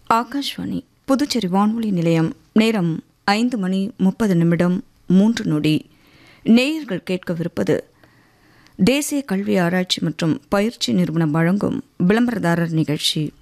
ஆகாஷ்வாணி புதுச்சேரி வானொலி நிலையம். நேரம் 5:30 நேயர்கள் கேட்கவிருப்பது தேசிய கல்வி ஆராய்ச்சி மற்றும் பயிற்சி நிறுவனம் வழங்கும் விளம்பரதாரர் நிகழ்ச்சி.